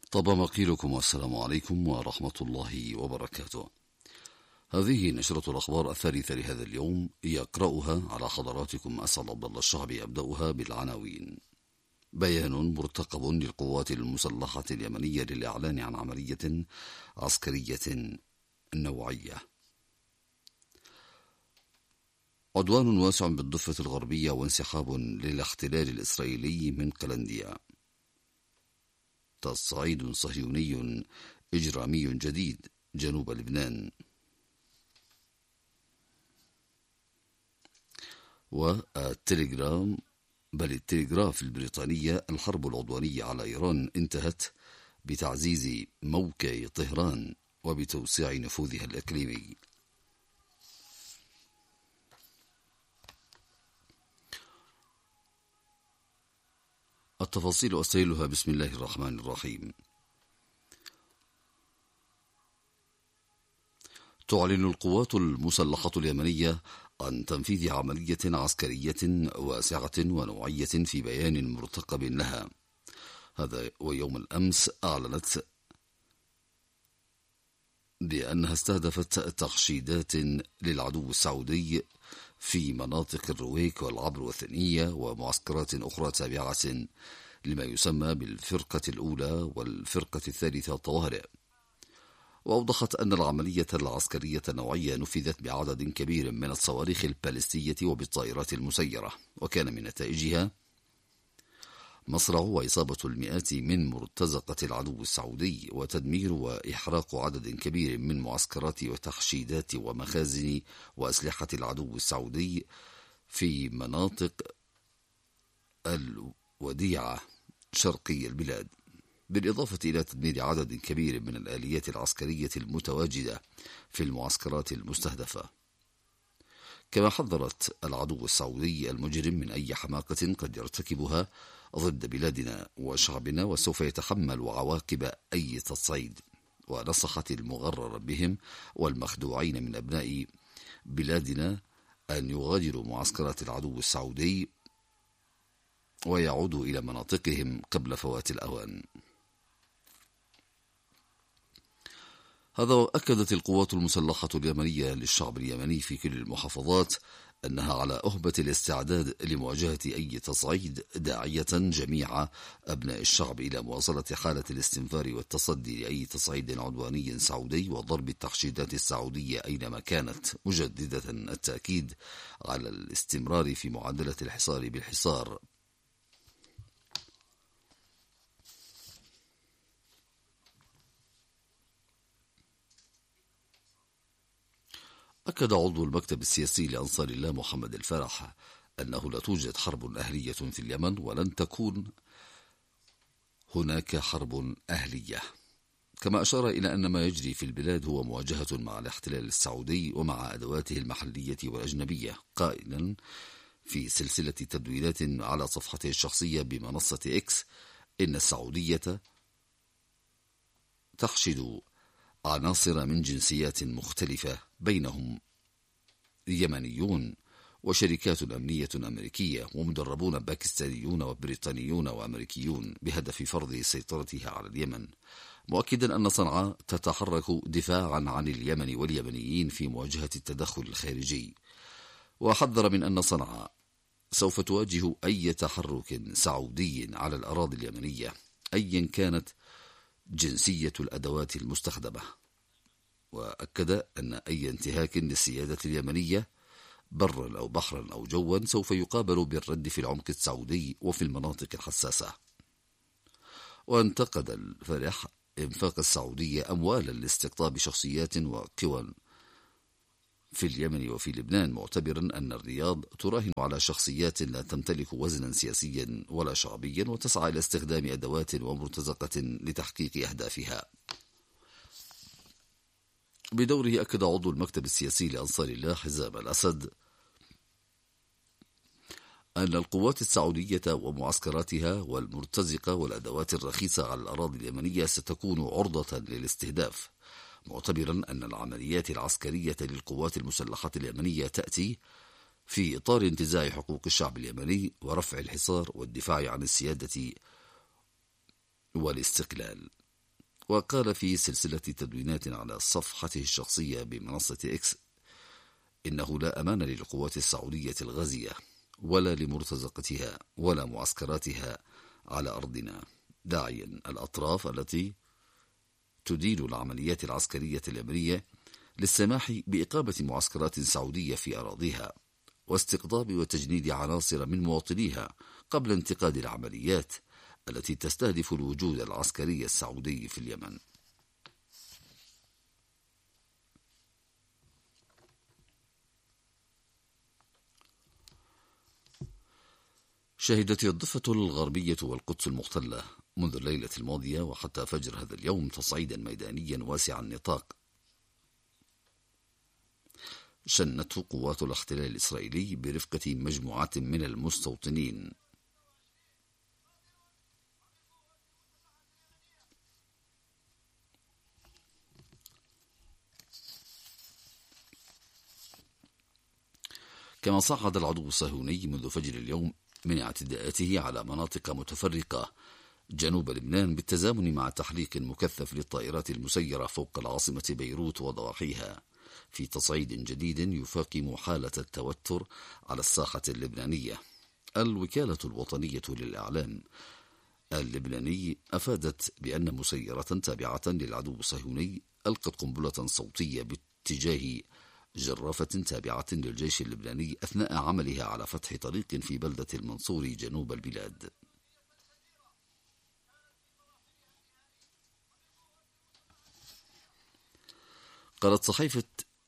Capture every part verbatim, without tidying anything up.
طاب مقيلكم والسلام عليكم ورحمة الله وبركاته. هذه نشرة الأخبار الثالثة لهذا اليوم، يقرأها على حضراتكم أسعد عبد الله الشعبي. أبدأها بالعناوين. بيان مرتقب للقوات المسلحة اليمنية للإعلان عن عملية عسكرية نوعية. عدوان واسع بالضفة الغربية وانسحاب للاحتلال الإسرائيلي من قلنديا. تصعيد صهيوني إجرامي جديد جنوب لبنان. والتليجرام بل التلغراف البريطانية: الحرب العدوانية على إيران انتهت بتعزيز موقع طهران وبتوسيع نفوذها الإقليمي. التفاصيل أسيلها بسم الله الرحمن الرحيم. تعلن القوات المسلحة اليمنية عن تنفيذ عملية عسكرية واسعة ونوعية في بيان مرتقب لها. هذا ويوم الأمس أعلنت بأنها استهدفت تخشيدات للعدو السعودي في مناطق الرويك والعبر والثنية ومعسكرات أخرى تابعة لما يسمى بالفرقة الأولى والفرقة الثالثة طوارئ. وأوضحت أن العملية العسكرية النوعية نفذت بعدد كبير من الصواريخ البالستية وبالطائرات المسيرة، وكان من نتائجها مصرع وإصابة المئات من مرتزقة العدو السعودي وتدمير وإحراق عدد كبير من معسكرات وتخشيدات ومخازن وأسلحة العدو السعودي في مناطق الوديعة شرقي البلاد، بالإضافة إلى تدمير عدد كبير من الآليات العسكرية المتواجدة في المعسكرات المستهدفة. كما حذرت العدو السعودي المجرم من أي حماقة قد يرتكبها ضد بلادنا وشعبنا، وسوف يتحمل عواقب أي تصعيد. ونصحت المغرر بهم والمخدوعين من أبناء بلادنا أن يغادروا معسكرات العدو السعودي ويعودوا إلى مناطقهم قبل فوات الأوان. هذا وأكدت القوات المسلحة اليمنية للشعب اليمني في كل المحافظات أنها على أهبة الاستعداد لمواجهة أي تصعيد، داعية جميع أبناء الشعب إلى مواصلة حالة الاستنفار والتصدي لأي تصعيد عدواني سعودي وضرب التخشيدات السعودية أينما كانت، مجددة التأكيد على الاستمرار في معادلة الحصار بالحصار. أكد عضو المكتب السياسي لأنصار الله محمد الفرح أنه لا توجد حرب أهلية في اليمن ولن تكون هناك حرب أهلية. كما أشار إلى أن ما يجري في البلاد هو مواجهة مع الاحتلال السعودي ومع أدواته المحلية والأجنبية، قائلا في سلسلة تدوينات على صفحته الشخصية بمنصة إكس إن السعودية تحشد عناصر من جنسيات مختلفة بينهم يمنيون وشركات أمنية أمريكية ومدربون باكستانيون وبريطانيون وأمريكيون بهدف فرض سيطرتها على اليمن، مؤكدا أن صنعاء تتحرك دفاعا عن اليمن واليمنيين في مواجهة التدخل الخارجي. وحذر من أن صنعاء سوف تواجه أي تحرك سعودي على الأراضي اليمنية أيا كانت جنسية الأدوات المستخدمة. وأكد أن أي انتهاك للسيادة اليمنية برا أو بحرا أو جوا سوف يقابل بالرد في العمق السعودي وفي المناطق الحساسة. وانتقد الفرح إنفاق السعودية أموالا لاستقطاب شخصيات وقوى في اليمن وفي لبنان، معتبرا أن الرياض تراهن على شخصيات لا تمتلك وزنا سياسيا ولا شعبيا وتسعى إلى استخدام أدوات ومرتزقة لتحقيق أهدافها. بدوره أكد عضو المكتب السياسي لأنصار الله حزام الأسد أن القوات السعودية ومعسكراتها والمرتزقة والأدوات الرخيصة على الأراضي اليمنية ستكون عرضة للاستهداف، معتبرا أن العمليات العسكرية للقوات المسلحة اليمنية تأتي في إطار انتزاع حقوق الشعب اليمني ورفع الحصار والدفاع عن السيادة والاستقلال. وقال في سلسلة تدوينات على صفحته الشخصية بمنصة إكس إنه لا أمان للقوات السعودية الغازية ولا لمرتزقتها ولا معسكراتها على أرضنا، داعيا الأطراف التي تدير العمليات العسكرية اليمنية للسماح بإقامة معسكرات سعودية في أراضيها واستقطاب وتجنيد عناصر من مواطنيها قبل انتقاد العمليات التي تستهدف الوجود العسكري السعودي في اليمن. شهدت الضفة الغربية والقدس المحتلة منذ الليلة الماضية وحتى فجر هذا اليوم تصعيدا ميدانيا واسع النطاق شنته قوات الاحتلال الإسرائيلي برفقة مجموعات من المستوطنين. كما صعد العدو الصهيوني منذ فجر اليوم من اعتداءاته على مناطق متفرقة جنوب لبنان بالتزامن مع تحليق مكثف للطائرات المسيرة فوق العاصمة بيروت وضواحيها في تصعيد جديد يفاقم حالة التوتر على الساحة اللبنانية. الوكالة الوطنية للإعلام اللبناني أفادت بأن مسيرة تابعة للعدو الصهيوني ألقت قنبلة صوتية باتجاه جرافة تابعة للجيش اللبناني أثناء عملها على فتح طريق في بلدة المنصور جنوب البلاد. قالت صحيفة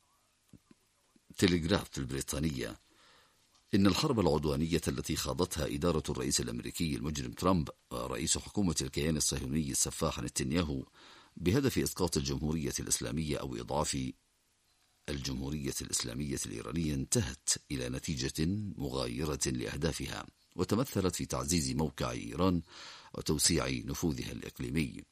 تلغراف البريطانية إن الحرب العدوانية التي خاضتها إدارة الرئيس الأمريكي المجرم ترامب ورئيس حكومة الكيان الصهيوني السفاح نتنياهو بهدف إسقاط الجمهورية الإسلامية أو إضعاف الجمهورية الإسلامية الإيرانية انتهت إلى نتيجة مغايرة لأهدافها وتمثلت في تعزيز موقع إيران وتوسيع نفوذها الإقليمي.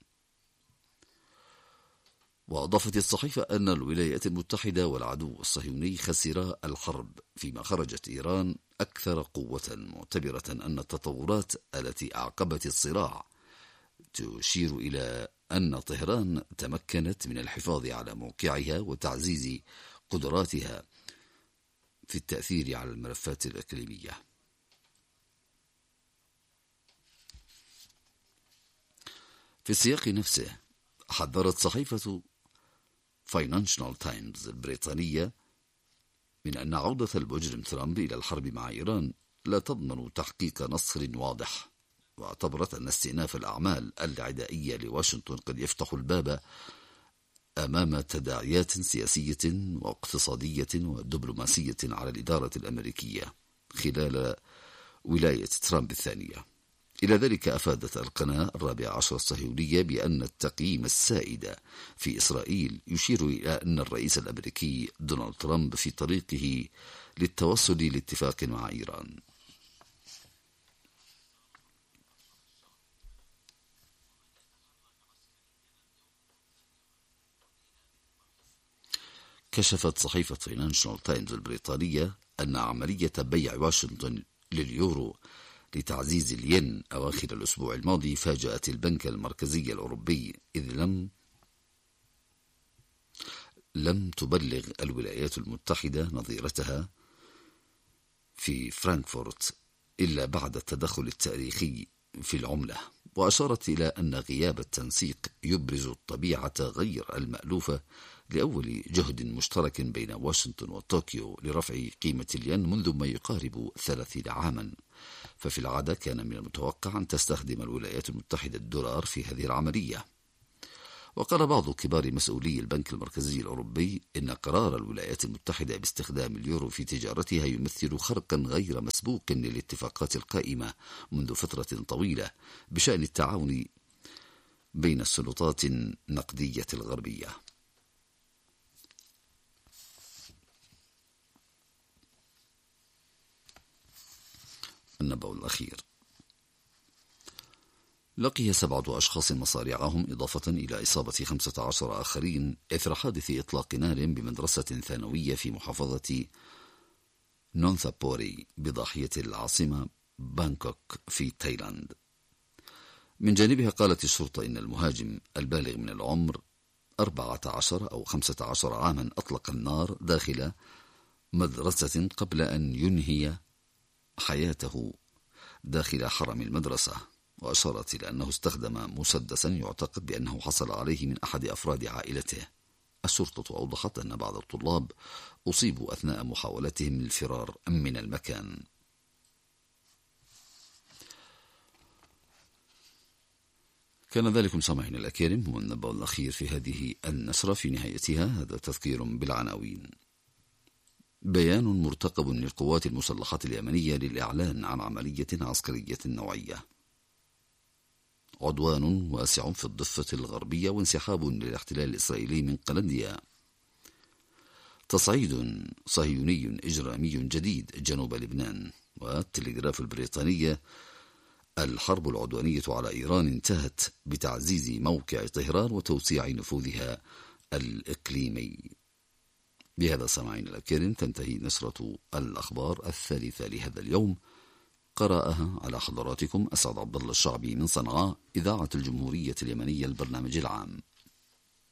وأضافت الصحيفة أن الولايات المتحدة والعدو الصهيوني خسرا الحرب، فيما خرجت إيران أكثر قوة، معتبرة أن التطورات التي أعقبت الصراع تشير إلى أن طهران تمكنت من الحفاظ على موقعها وتعزيز قدراتها في التأثير على الملفات الإقليمية. في السياق نفسه حذرت صحيفة فاينانشال تايمز البريطانية من أن عودة المجرم ترامب إلى الحرب مع إيران لا تضمن تحقيق نصر واضح، واعتبرت أن استئناف الأعمال العدائية لواشنطن قد يفتح الباب أمام تداعيات سياسية واقتصادية ودبلوماسية على الإدارة الأمريكية خلال ولاية ترامب الثانية. إلى ذلك أفادت القناة الرابعة عشر الصهيونية بأن التقييم السائد في إسرائيل يشير إلى أن الرئيس الأمريكي دونالد ترامب في طريقه للتوصل لاتفاق مع إيران. كشفت صحيفة فاينانشال تايمز البريطانية أن عملية بيع واشنطن لليورو لتعزيز الين أواخر الأسبوع الماضي فاجأت البنك المركزي الأوروبي، إذ لم لم تبلغ الولايات المتحدة نظيرتها في فرانكفورت إلا بعد التدخل التاريخي في العملة. وأشارت إلى أن غياب التنسيق يبرز الطبيعة غير المألوفة لأول جهد مشترك بين واشنطن وطوكيو لرفع قيمة الين منذ ما يقارب ثلاثين عاما. ففي العادة كان من المتوقع أن تستخدم الولايات المتحدة الدولار في هذه العملية. وقال بعض كبار مسؤولي البنك المركزي الأوروبي إن قرار الولايات المتحدة باستخدام اليورو في تجارتها يمثل خرقا غير مسبوق للاتفاقات القائمة منذ فترة طويلة بشأن التعاون بين السلطات النقدية الغربية. النبأ الأخير: لقي سبعة أشخاص مصارعهم إضافة إلى إصابة خمسة عشر آخرين إثر حادث إطلاق نار بمدرسة ثانوية في محافظة نونثابوري بضاحية العاصمة بانكوك في تايلاند. من جانبها قالت الشرطة إن المهاجم البالغ من العمر أربعة عشر أو خمسة عشر عاما أطلق النار داخل مدرسة قبل أن ينهي حياته داخل حرم المدرسة، وأشارت إلى أنه استخدم مسدسا يعتقد بأنه حصل عليه من أحد أفراد عائلته. الشرطة أوضحت أن بعض الطلاب أصيبوا أثناء محاولتهم للفرار من المكان. كان ذلكم سامعين الأكارم هو النبأ الأخير في هذه النشرة. في نهايتها هذا تذكير بالعناوين. بيان مرتقب للقوات المسلحة اليمنية للإعلان عن عملية عسكرية نوعية. عدوان واسع في الضفة الغربية وانسحاب للاحتلال الإسرائيلي من قلنديا. تصعيد صهيوني إجرامي جديد جنوب لبنان. والتلغراف البريطانية: الحرب العدوانية على إيران انتهت بتعزيز موقع طهران وتوسيع نفوذها الإقليمي. بهذا سامعين الأكارم تنتهي نشرة الأخبار الثالثة لهذا اليوم. قرأها على حضراتكم أسعد عبد الله الشعبي من صنعاء، إذاعة الجمهورية اليمنية، البرنامج العام.